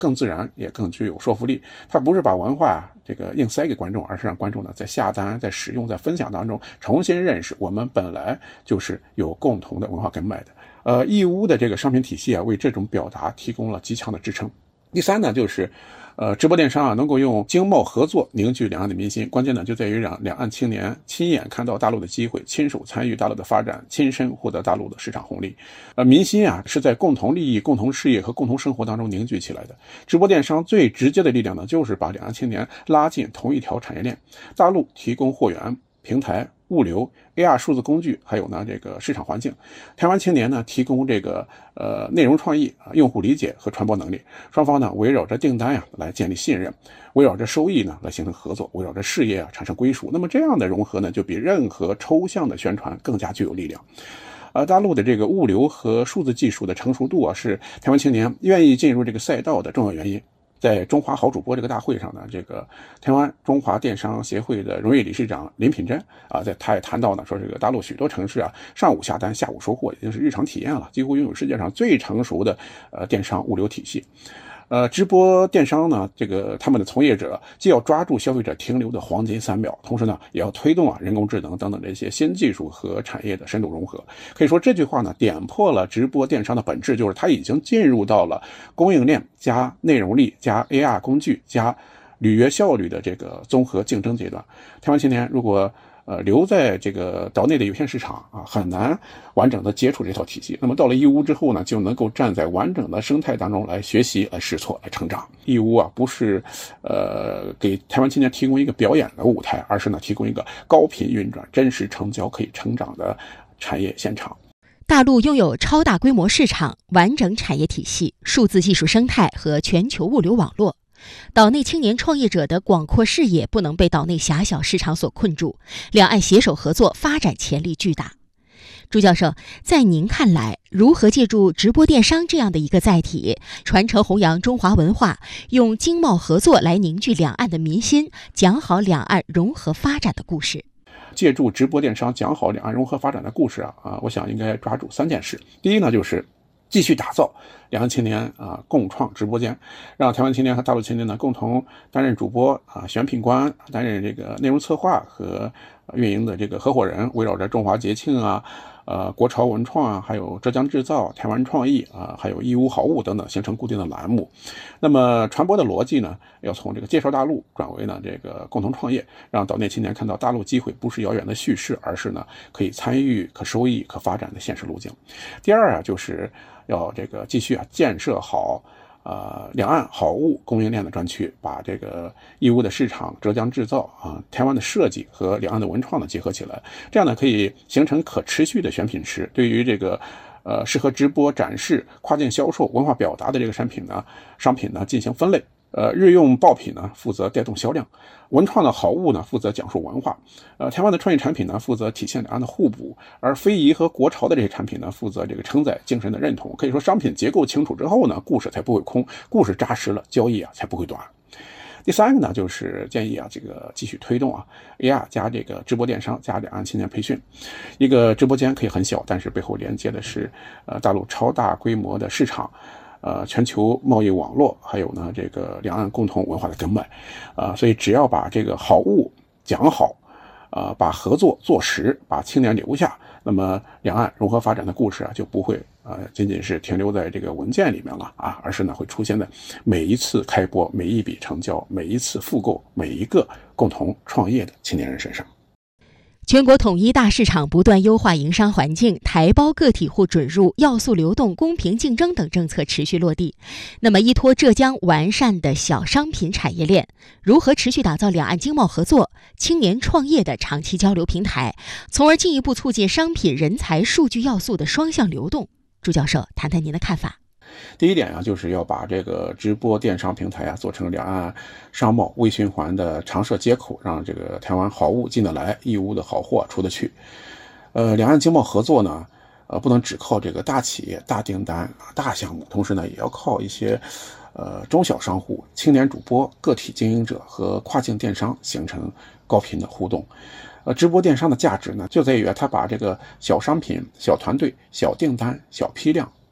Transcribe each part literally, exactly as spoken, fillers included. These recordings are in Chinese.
更自然，也更具有说服力。它不是把文化这个硬塞给观众，而是让观众呢在下单、在使用、在分享当中重新认识我们本来就是有共同的文化根脉的。呃，义乌的这个商品体系啊，为这种表达提供了极强的支撑。第三呢，就是呃，直播电商啊，能够用经贸合作凝聚两岸的民心，关键呢就在于让两岸青年亲眼看到大陆的机会，亲手参与大陆的发展，亲身获得大陆的市场红利。呃，民心啊是在共同利益、共同事业和共同生活当中凝聚起来的。直播电商最直接的力量呢，就是把两岸青年拉进同一条产业链，大陆提供货源、平台、物流、A R 数字工具，还有呢这个市场环境，台湾青年呢提供这个呃内容创意、用户理解和传播能力，双方呢围绕着订单呀来建立信任，围绕着收益呢来形成合作，围绕着事业啊产生归属。那么这样的融合呢，就比任何抽象的宣传更加具有力量。而大陆的这个物流和数字技术的成熟度啊，是台湾青年愿意进入这个赛道的重要原因。在中华好主播这个大会上呢，这个台湾中华电商协会的荣誉理事长林品珍啊，在他也谈到呢，说这个大陆许多城市啊，上午下单，下午收货，也就是日常体验了，几乎拥有世界上最成熟的呃电商物流体系。呃，直播电商呢，这个他们的从业者既要抓住消费者停留的黄金三秒，同时呢，也要推动啊人工智能等等这些新技术和产业的深度融合。可以说这句话呢，点破了直播电商的本质，就是它已经进入到了供应链加内容力加 A R 工具加履约效率的这个综合竞争阶段。台湾青年如果呃，留在这个岛内的有限市场啊，很难完整的接触这套体系。那么到了义乌之后呢，就能够站在完整的生态当中来学习、来试错、来成长。义乌啊，不是呃给台湾青年提供一个表演的舞台，而是呢提供一个高频运转、真实成交、可以成长的产业现场。 大陆拥有超大规模市场、完整产业体系、数字技术生态和全球物流网络。岛内青年创业者的广阔视野不能被岛内狭小市场所困住，两岸携手合作，发展潜力巨大。朱教授，在您看来，如何借助直播电商这样的一个载体，传承弘扬中华文化，用经贸合作来凝聚两岸的民心，讲好两岸融合发展的故事？ 借助直播电商讲好两岸融合发展的故事啊，啊，我想应该抓住三件事。第一呢，就是继续打造两岸青年啊共创直播间，让台湾青年和大陆青年呢共同担任主播啊、选品官，担任这个内容策划和运营的这个合伙人，围绕着中华节庆啊、呃国潮文创啊，还有浙江制造、台湾创意啊，还有义乌好物等等，形成固定的栏目。那么传播的逻辑呢，要从这个介绍大陆转为呢这个共同创业，让岛内青年看到大陆机会不是遥远的叙事，而是呢可以参与、可收益、可发展的现实路径。第二啊，就是要这个继续啊建设好呃两岸好物供应链的专区，把这个义乌的市场、浙江制造啊、台湾的设计和两岸的文创呢结合起来，这样呢可以形成可持续的选品池。对于这个呃适合直播展示、跨境销售、文化表达的这个产品呢、商品呢进行分类。呃，日用爆品呢负责带动销量，文创的好物呢负责讲述文化，呃，台湾的创意产品呢负责体现两岸的互补，而非遗和国潮的这些产品呢负责这个承载精神的认同。可以说，商品结构清楚之后呢，故事才不会空，故事扎实了，交易啊才不会短。第三个呢，就是建议啊，这个继续推动啊 A R 加这个直播电商加两岸青年培训。一个直播间可以很小，但是背后连接的是呃大陆超大规模的市场。呃，全球贸易网络，还有呢，这个两岸共同文化的根脉，啊、呃，所以只要把这个好物讲好，啊、呃，把合作做实，把青年留下，那么两岸融合发展的故事啊，就不会啊、呃、仅仅是停留在这个文件里面了啊，而是呢会出现在每一次开播、每一笔成交、每一次复购、每一个共同创业的青年人身上。 全国统一大市场不断优化营商环境，台胞个体户准入、要素流动、公平竞争等政策持续落地。那么，依托浙江完善的小商品产业链，如何持续打造两岸经贸合作、青年创业的长期交流平台，从而进一步促进商品、人才、数据要素的双向流动？朱教授，谈谈您的看法。 第一点啊，就是要把这个直播电商平台啊做成两岸商贸微循环的常设接口，让这个台湾好物进得来，义乌的好货出得去。呃，两岸经贸合作呢，呃，不能只靠这个大企业、大订单、大项目，同时呢，也要靠一些呃中小商户、青年主播、个体经营者和跨境电商形成高频的互动。呃，直播电商的价值呢，就在于它把这个小商品、小团队、小订单、小批量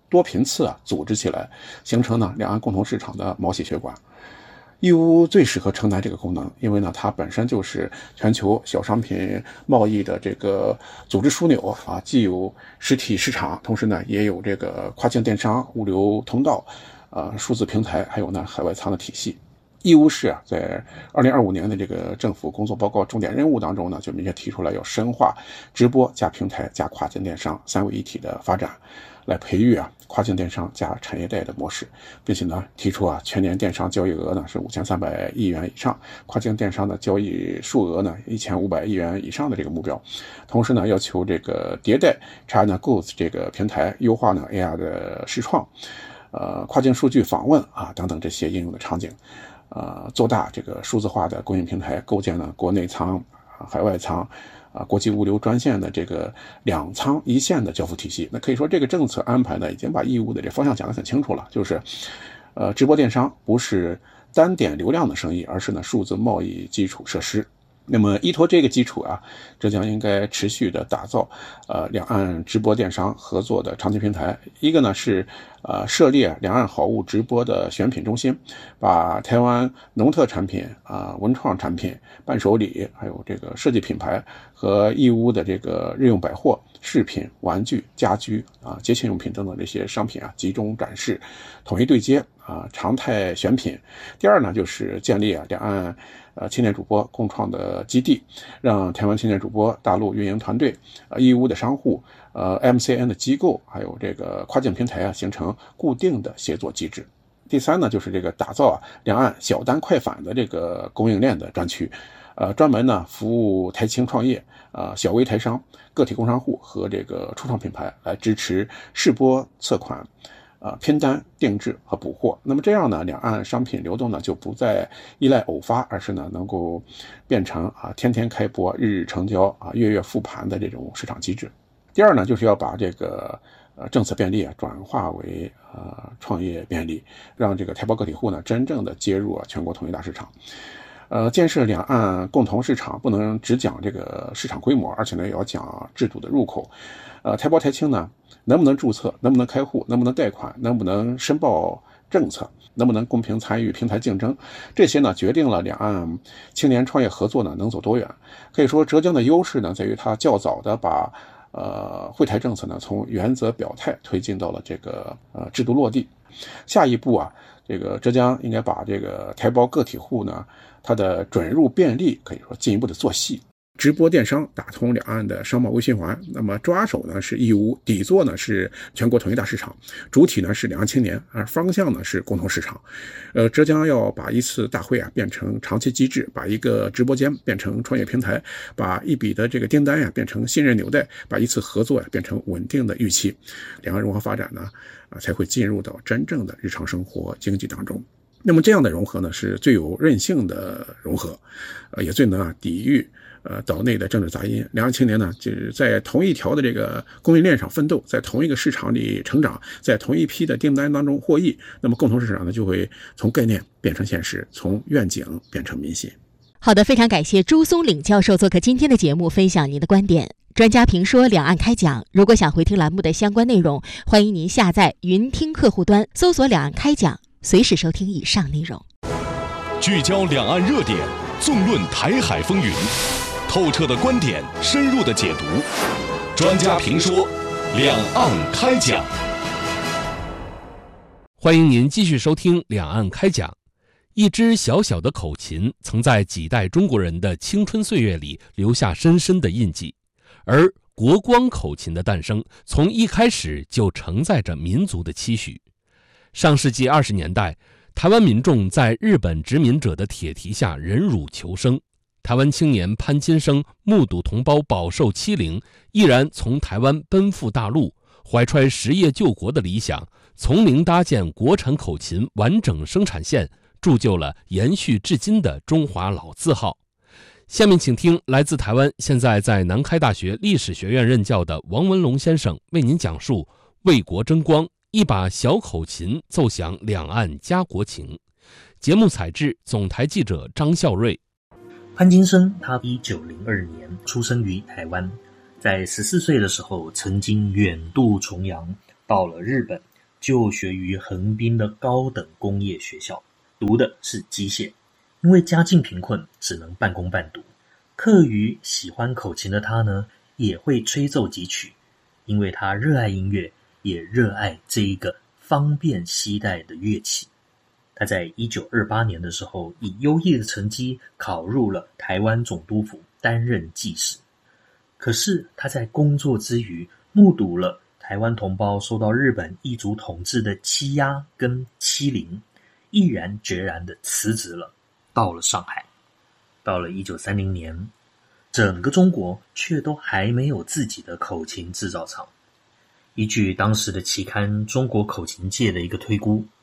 多频次啊组织起来，形成呢两岸共同市场的毛细血管。义乌最适合承担这个功能，因为呢它本身就是全球小商品贸易的这个组织枢纽啊，既有实体市场，同时呢也有这个跨境电商、物流通道、呃数字平台，还有呢海外仓的体系。义乌市啊，在二零二五年的这个政府工作报告重点任务当中呢，就明确提出来要深化直播加平台加跨境电商三位一体的发展，来培育啊跨境电商加产业带的模式，并且呢提出啊全年电商交易额呢是五千三百亿元以上，跨境电商的交易数额呢一千五百亿元以上的这个目标。同时呢要求这个迭代 China Goods 这个平台，优化呢 A R 的视创，呃跨境数据访问啊等等这些应用的场景。呃，做大这个数字化的供应平台，构建了国内仓、海外仓、啊国际物流专线的这个两仓一线的交付体系。那可以说，这个政策安排呢，已经把义乌的这方向讲得很清楚了，就是，呃，直播电商不是单点流量的生意，而是呢数字贸易基础设施。那么依托这个基础啊，浙江应该持续的打造呃两岸直播电商合作的长期平台。一个呢是呃设立两岸好物直播的选品中心，把台湾农特产品啊、呃、文创产品、伴手礼，还有这个设计品牌和义乌的这个日用百货、饰品、玩具、家居啊、节庆用品等等这些商品啊集中展示，统一对接啊、常态选品。第二呢就是建立啊两岸呃，青年主播共创的基地，让台湾青年主播、大陆运营团队、呃，义乌的商户、呃 M C N 的机构，还有这个跨境平台啊，形成固定的协作机制。第三呢，就是这个打造啊两岸小单快返的这个供应链的专区，呃，专门呢服务台青创业、呃小微台商、个体工商户和这个初创品牌，来支持试播测款。呃，拼单、定制和补货。那么这样呢，两岸商品流动呢就不再依赖偶发，而是呢能够变成啊天天开播、日日成交啊月月复盘的这种市场机制。第二呢，就是要把这个呃政策便利啊转化为呃创业便利，让这个台胞个体户呢真正的接入啊全国统一大市场。呃，建设两岸共同市场不能只讲这个市场规模，而且呢也要讲制度的入口。呃，台胞台青呢能不能注册，能不能开户，能不能贷款，能不能申报政策，能不能公平参与平台竞争，这些呢决定了两岸青年创业合作呢能走多远。可以说浙江的优势呢在于它较早的把呃惠台政策呢从原则表态推进到了这个呃制度落地。下一步啊，这个浙江应该把这个台胞个体户呢它的准入便利可以说进一步的做细。直播电商打通两岸的商贸微循环，那么抓手呢是义乌，底座呢是全国统一大市场，主体呢是两岸青年，而方向呢是共同市场。呃，浙江要把一次大会啊变成长期机制，把一个直播间变成创业平台，把一笔的这个订单呀变成信任纽带，把一次合作呀变成稳定的预期，两岸融合发展呢啊才会进入到真正的日常生活经济当中。那么这样的融合呢是最有韧性的融合，呃也最能啊抵御呃，岛内的政治杂音。两岸青年呢，就是在同一条的这个供应链上奋斗，在同一个市场里成长，在同一批的订单当中获益。那么共同市场呢，就会从概念变成现实，从愿景变成民心。 好的，非常感谢朱松岭教授做客今天的节目，分享您的观点。专家评说两岸开讲，如果想回听栏目的相关内容，欢迎您下载云听客户端，搜索两岸开讲，随时收听以上内容。 聚焦两岸热点，纵论台海风云。透彻的观点，深入的解读，专家评说，两岸开讲。 欢迎您继续收听两岸开讲。一支小小的口琴，曾在几代中国人的青春岁月里留下深深的印记，而国光口琴的诞生，从一开始就承载着民族的期许。上世纪二十年代，台湾民众在日本殖民者的铁蹄下忍辱求生。台湾青年潘金生目睹同胞饱受欺凌，毅然从台湾奔赴大陆，怀揣实业救国的理想，从零搭建国产口琴完整生产线，铸就了延续至今的中华老字号。下面请听来自台湾，现在在南开大学历史学院任教的王文龙先生为您讲述为国争光，一把小口琴奏响两岸家国情。节目采制总台记者张孝瑞。 潘金生他一九零二年出生于台湾，在十四岁的时候曾经远渡重洋到了日本， 就学于横滨的高等工业学校，读的是机械。因为家境贫困，只能半工半读。课余喜欢口琴的他呢，也会吹奏几曲，因为他热爱音乐，也热爱这一个方便携带的乐器。他在一九二八年的时候，以优异的成绩考入了台湾总督府担任技师。可是他在工作之余，目睹了台湾同胞受到日本异族统治的欺压跟欺凌，毅然决然地辞职了，到了上海。到了一九三零年，整个中国却都还没有自己的口琴制造厂。依据当时的期刊《中国口琴界》的一个推估，